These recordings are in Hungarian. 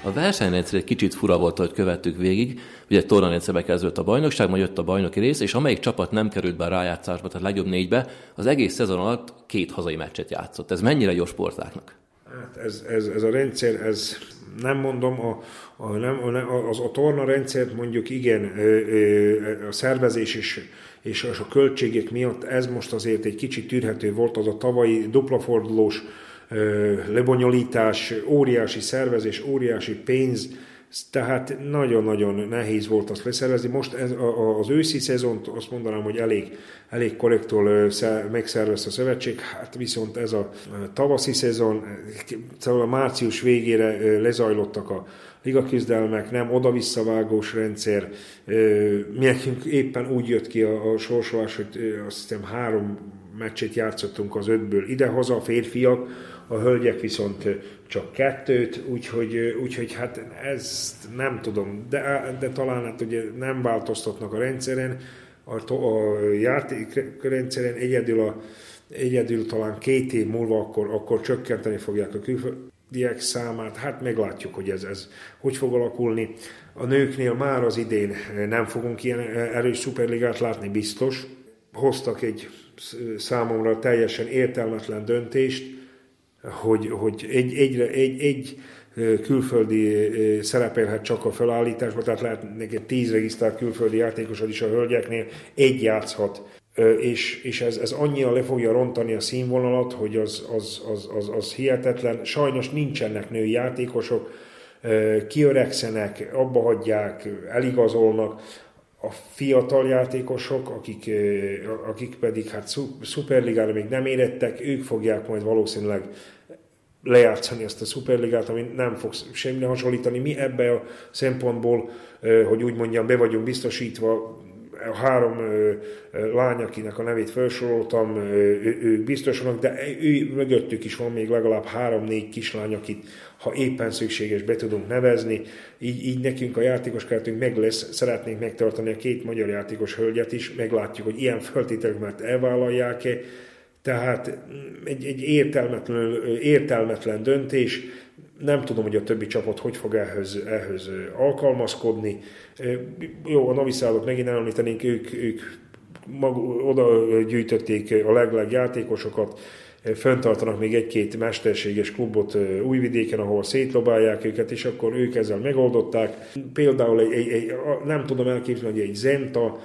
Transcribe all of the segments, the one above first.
A versenyrendszer egy kicsit fura volt, hogy követtük végig. Ugye egy tornarendszerbe kezdődött a bajnokság, majd jött a bajnoki rész, és amelyik csapat nem került be a rájátszásba, tehát legjobb 4-be, az egész szezon alatt 2 hazai meccset játszott. Ez mennyire jó sportáknak? Hát ez a rendszer, ez nem mondom, a tornarendszert mondjuk igen, a szervezés és a költségek miatt ez most azért egy kicsit tűrhető volt, az a tavalyi duplafordulós lebonyolítás, óriási szervezés, óriási pénz, tehát nagyon-nagyon nehéz volt azt leszervezni. Most az őszi szezont azt mondanám, hogy elég korrektól megszervezte a szövetség, hát viszont ez a tavaszi szezon, szóval a március végére lezajlottak a ligaküzdelmek, nem oda-visszavágós rendszer. Nekünk éppen úgy jött ki a sorsolás, hogy azt hiszem 3 meccset játszottunk az 5-ből idehaza, a férfiak, a hölgyek viszont csak 2, úgyhogy hát ezt nem tudom, de talán hát ugye nem változtatnak a rendszeren, a játékrendszeren egyedül talán 2 év múlva akkor csökkenteni fogják a külföldiek számát, hát meglátjuk, hogy ez hogy fog alakulni. A nőknél már az idén nem fogunk ilyen erős szuperligát látni, biztos. Hoztak egy számomra teljesen értelmetlen döntést, hogy egy külföldi szerepelhet csak a felállításban, tehát lehet neki 10 regisztrált külföldi játékosod is a hölgyeknél, 1 játszhat, és ez annyira le fogja rontani a színvonalat, hogy az hihetetlen. Sajnos nincsenek női játékosok, kiöregszenek, abba hagyják, eligazolnak. A fiatal játékosok, akik pedig hát szuperligára még nem érettek, ők fogják majd valószínűleg lejátszani ezt a szuperligát, ami nem fog semmire hasonlítani. Mi ebbe a szempontból, hogy úgy mondjam, be vagyunk biztosítva, a 3 lány, akinek a nevét felsoroltam, ők biztosanak, de ő mögöttük is van még legalább 3-4 kislány, akit ha éppen szükséges be tudunk nevezni. Így nekünk a játékos keretünk meg lesz, szeretnénk megtartani a 2 magyar játékos hölgyet is, meglátjuk, hogy ilyen feltételek mert elvállalják-e. Tehát egy értelmetlen döntés. Nem tudom, hogy a többi csapat hogy fog ehhez alkalmazkodni. Jó, a Noviszállót megint említenénk, ők oda gyűjtötték a legleg játékosokat, fenntartanak még 1-2 mesterséges klubot Újvidéken, ahol szétlobálják őket, és akkor ők ezzel megoldották. Például nem tudom elképzelni, hogy egy Zenta,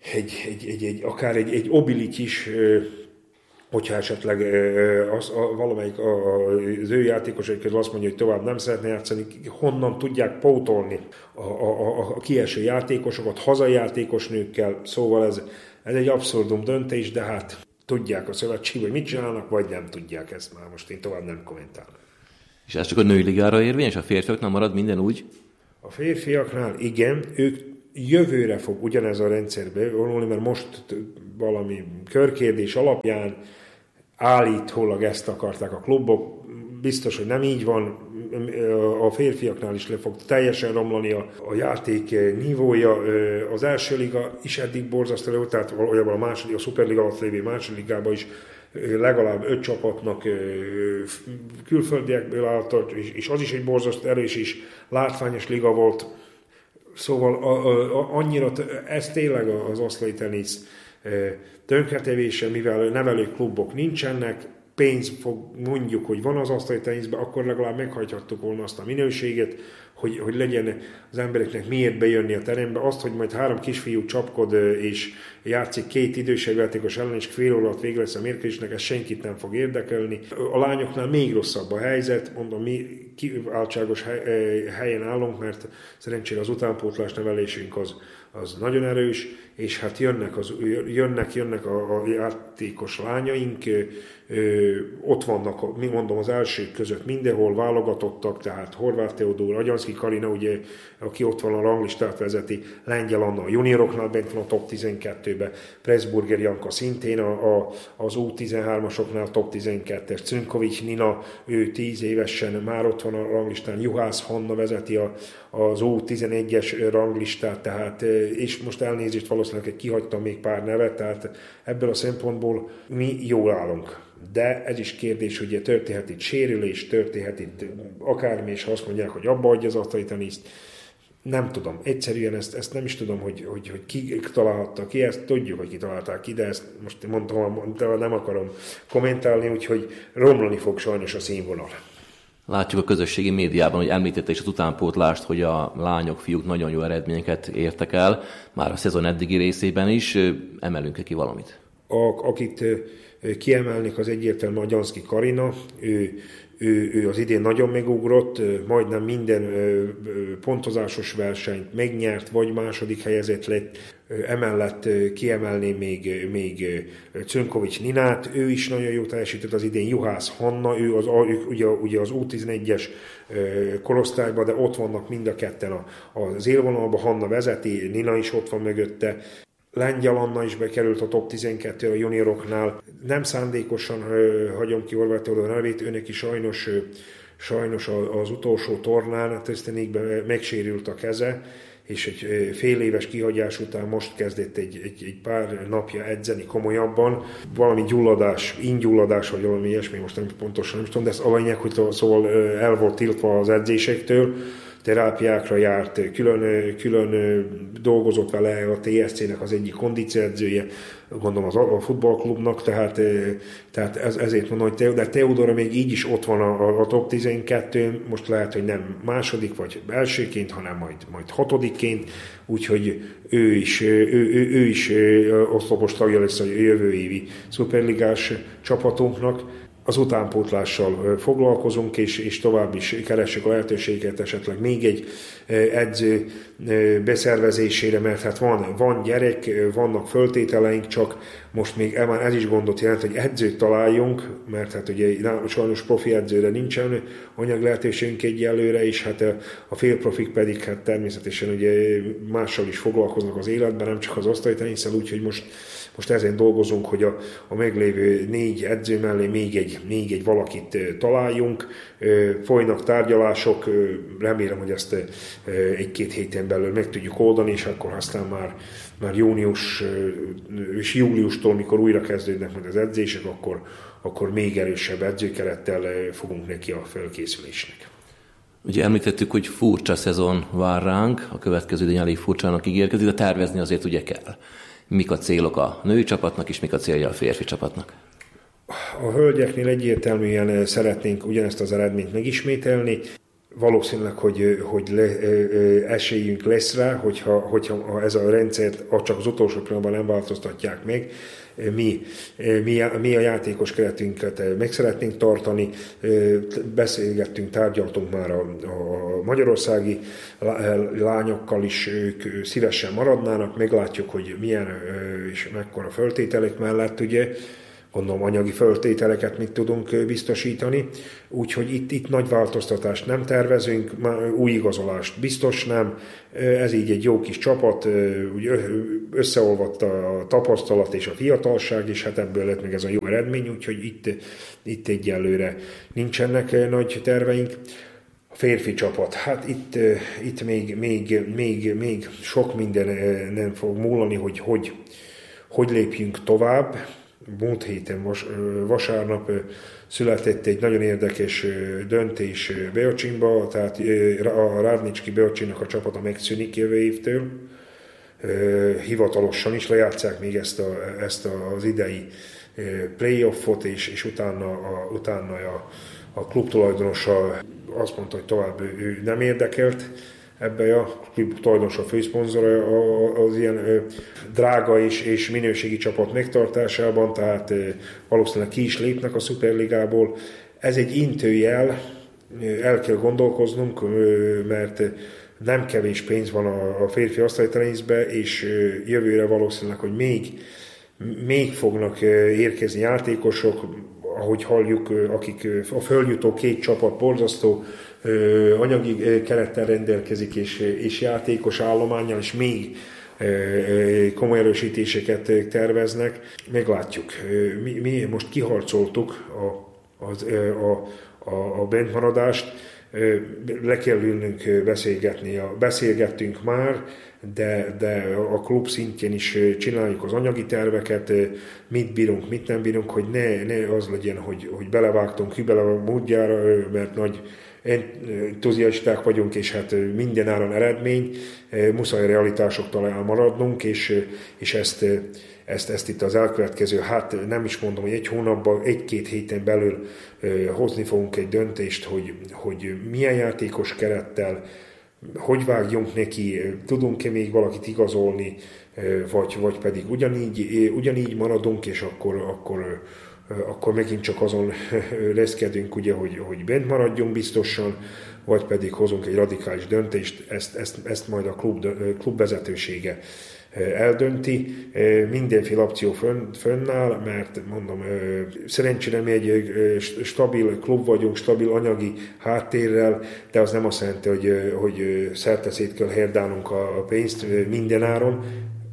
akár egy Obilic is, hogyha esetleg valamelyik az ő játékosai közül azt mondja, hogy tovább nem szeretne játszani, honnan tudják pótolni a kieső játékosokat, hazai játékosnőkkel, szóval ez egy abszurdum döntés, de hát tudják a szövetség, hogy mit csinálnak, vagy nem tudják ezt már, most én tovább nem kommentálom. És ez csak a női ligára érvényes, a férfiaknál marad minden úgy? A férfiaknál igen, ők jövőre fog ugyanez a rendszerbe vonulni, mert most valami körkérdés alapján állítólag ezt akarták a klubok. Biztos, hogy nem így van, a férfiaknál is le fog teljesen romlani a játék nívója. Az első liga is eddig borzasztó volt, tehát valójában a szuperliga alatt lévő második ligában is legalább 5 csapatnak külföldiekből állt, és az is egy borzasztó erős és látványos liga volt. Szóval annyira, ez tényleg az asztali tenisz tönkretevése, mivel nevelő klubok nincsenek, pénz fog, mondjuk, hogy van az asztali teniszben, akkor legalább meghagyhattuk volna azt a minőséget, hogy legyen az embereknek miért bejönni a terembe. Azt, hogy majd 3 kisfiú csapkod és játszik 2 idősebb játékos ellen, és fél óra alatt vége lesz a mérkőzésnek, ez senkit nem fog érdekelni. A lányoknál még rosszabb a helyzet, mondom, mi kiváltságos helyen állunk, mert szerencsére az utánpótlás nevelésünk az nagyon erős, és hát jönnek a játékos lányaink, ott vannak, mondom, az elsők között mindenhol válogatottak, tehát Horváth Teodor, Agyanszki Karina, ugye, aki ott van a ranglistát vezeti, Lengyel Anna a junioroknál bent van a top 12-ben, Pressburger Janka szintén az U13-asoknál top 12-es, Cünkovics Nina, ő 10 évesen már ott van a ranglistán, Juhász Hanna vezeti az U11-es ranglistát, tehát, és most elnézést valószínűleg kihagytam még pár nevet, tehát ebből a szempontból mi jól állunk. De ez is kérdés, hogy történhet itt sérülés, történhet itt akármi, és ha azt mondják, hogy abba adja az asztali teniszt, nem tudom. Egyszerűen ezt nem is tudom, hogy ki találhatta ki, ezt tudjuk, hogy ki találták ki, de ezt most mondtam, nem akarom kommentálni, úgyhogy romlani fog sajnos a színvonal. Látjuk a közösségi médiában, hogy említette is az utánpótlást, hogy a lányok, fiúk nagyon jó eredményeket értek el, már a szezon eddigi részében is. Emelünk ki valamit? Akit kiemelnék, az egyértelműen a Gyanszki Karina, ő az idén nagyon megugrott, majdnem minden pontozásos versenyt megnyert, vagy második helyezett lett. Emellett kiemelném még Cönkovics Ninát, ő is nagyon jó teljesített az idén. Juhász Hanna, ő ugye az U11-es korosztályban, de ott vannak mind a ketten az élvonalban. Hanna vezeti, Nina is ott van mögötte. Lengyel Anna is bekerült a top 12 a junioroknál. Nem szándékosan hagyom ki Horváth Teodor nevét, őnek is sajnos az utolsó tornán, a Tesztenikben megsérült a keze, és egy fél éves kihagyás után most kezdett egy pár napja edzeni komolyabban. Valami ingyulladás, vagy valami ilyesmi, most nem pontosan nem tudom, de ez a lényeg, hogy szóval el volt tiltva az edzésektől, terápiákra járt, külön dolgozott vele a TSC-nek az egyik kondícióedzője, gondolom a futballklubnak, tehát ezért mondom, hogy de Teodora még így is ott van a top 12, most lehet, hogy nem második vagy elsőként, hanem majd hatodikként, úgyhogy ő is oszlopos tagja lesz a jövő évi szuperligás csapatunknak. Az utánpótlással foglalkozunk, és tovább is keressük a lehetőséget esetleg még egy edző beszervezésére, mert hát van gyerek, vannak föltételeink, csak most még ez is gondot jelent, hogy edzőt találjunk, mert hát ugye sajnos profi edzőre nincsen anyag lehetőségünk egyelőre, és hát a félprofik pedig hát természetesen ugye mással is foglalkoznak az életben, nem csak az osztálytenisszel, úgyhogy most ezen dolgozunk, hogy a meglévő 4 edző mellé még egy valakit találjunk. Folynak tárgyalások, remélem, hogy ezt egy-két héten belül meg tudjuk oldani, és akkor aztán már június és júliustól, mikor újra kezdődnek meg az edzések, akkor még erősebb edzőkerettel fogunk neki a felkészülésnek. Ugye említettük, hogy furcsa szezon vár ránk, a következő idén elég furcsának ígérkezik, de tervezni azért ugye kell. Mik a célok a női csapatnak, és mik a célja a férfi csapatnak? A hölgyeknél egyértelműen szeretnénk ugyanezt az eredményt megismételni. Valószínűleg, hogy esélyünk lesz rá, hogyha ez a rendszert csak az utolsó pillanatban nem változtatják meg. Mi a játékos keretünket meg szeretnénk tartani, beszélgettünk, tárgyaltunk már a magyarországi lányokkal is, ők szívesen maradnának, meglátjuk, hogy milyen és mekkora föltételek mellett, ugye, gondolom anyagi föltételeket mit tudunk biztosítani, úgyhogy itt nagy változtatást nem tervezünk, új igazolást biztos nem, ez így egy jó kis csapat, összeolvadt a tapasztalat és a fiatalság, és hát ebből lett meg ez a jó eredmény, úgyhogy itt egyelőre nincsenek nagy terveink. A férfi csapat, hát itt még sok minden nem fog múlani, hogy lépjünk tovább. Múlt héten vasárnap született egy nagyon érdekes döntés Beocsinba, tehát a Rádnicski Beocsinnak a csapata megszűnik jövő évtől. Hivatalosan is lejátszák még ezt az idei playoffot, és utána a klub tulajdonosa azt mondta, hogy tovább ő nem érdekelt. Ebben a klub tulajdonos a főszponzora az ilyen drága és minőségi csapat megtartásában, tehát valószínűleg ki is lépnek a Szuperligából. Ez egy intőjel, el kell gondolkoznunk, mert nem kevés pénz van a férfi osztályteniszbe, és jövőre valószínűleg, hogy még fognak érkezni játékosok, ahogy halljuk, akik a följutó 2 csapat borzasztó anyagi kerettel rendelkezik, és játékos állománnyal, és még komoly erősítéseket terveznek. Meglátjuk. Mi most kiharcoltuk a bentmaradást, le kell ülnünk beszélgetni. Beszélgettünk már, de a klub szintjén is csináljuk az anyagi terveket, mit bírunk, mit nem bírunk, hogy ne az legyen, hogy belevágtunk hübele a módjára, mert nagy entuziasták vagyunk, és hát minden áron eredmény, muszáj realitásoktól elmaradnunk, és ezt itt az elkövetkező, hát nem is mondom, hogy egy hónapban, egy-két héten belül hozni fogunk egy döntést, hogy milyen játékos kerettel, hogy vágjunk neki, tudunk-e még valakit igazolni, vagy pedig ugyanígy maradunk, és akkor megint csak azon reszkedünk, ugye, hogy bent maradjunk biztosan, vagy pedig hozunk egy radikális döntést, ezt majd a klub vezetősége eldönti. Mindenféle opció fönnáll, mert mondom, szerencsére mi egy stabil klub vagyunk, stabil anyagi háttérrel, de az nem azt jelenti, hogy szerte-szét kell herdálnunk a pénzt mindenáron.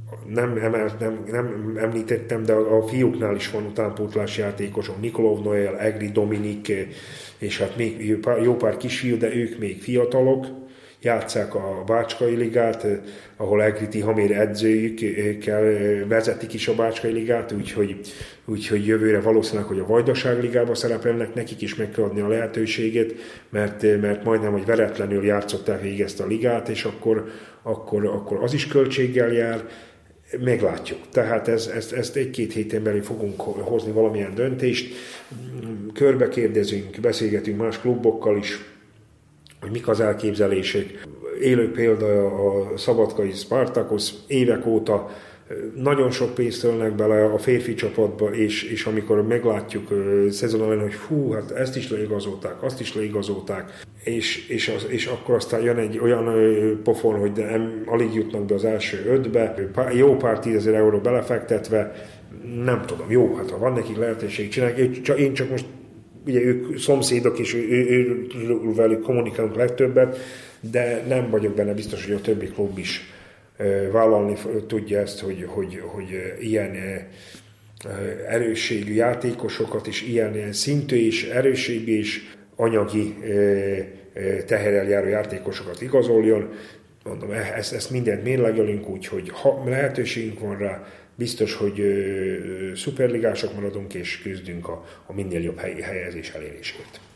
Nem említettem, de a fiúknál is van utánpótlás játékosok, Nikolov Noel, Egri Dominik, és hát még jó pár kisfiú, de ők még fiatalok, játsszák a Bácskai Ligát, ahol Egri Tihamér edzőjükkel vezetik is a Bácskai Ligát, úgyhogy jövőre valószínűleg, hogy a Vajdaság Ligába szerepelnek, nekik is meg kell adni a lehetőséget, mert majdnem, hogy veretlenül játszották végig ezt a ligát, és akkor az is költséggel jár, meglátjuk. Tehát ezt egy-két héten belül fogunk hozni valamilyen döntést, körbekérdezünk, beszélgetünk más klubokkal is, hogy mik az elképzelések. Élő példa a szabadkai Spartakos, évek óta nagyon sok pénzt ölnek bele a férfi csapatba, és amikor meglátjuk szezon elején, hogy hú, hát ezt is leigazolták, azt is leigazolták, és akkor aztán jön egy olyan pofon, hogy alig jutnak be az első ötbe, jó pár 10 000 euró belefektetve, nem tudom, jó, hát ha van nekik lehetőség csinálni, én csak most ugye ők szomszédok, és velük kommunikálunk legtöbbet, de nem vagyok benne biztos, hogy a többi klub is vállalni tudja ezt, hogy ilyen erősségű játékosokat és ilyen szintű és erősségű és anyagi teherrel járó játékosokat igazoljon. Mondom, ezt mindent mérlegelünk, úgyhogy ha lehetőségünk van rá, biztos, hogy szuperligások maradunk és küzdünk a minél jobb helyezés elérésért.